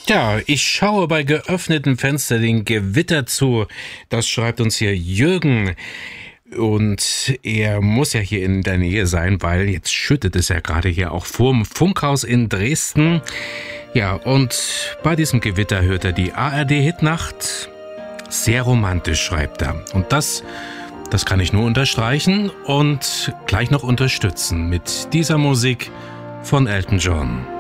Ja, ich schaue bei geöffnetem Fenster den Gewitter zu. Das schreibt uns hier Jürgen. Und er muss ja hier in der Nähe sein, weil jetzt schüttet es ja gerade hier auch vorm Funkhaus in Dresden. Ja, und bei diesem Gewitter hört er die ARD-Hitnacht. Sehr romantisch, schreibt er. Und das kann ich nur unterstreichen und gleich noch unterstützen mit dieser Musik von Elton John.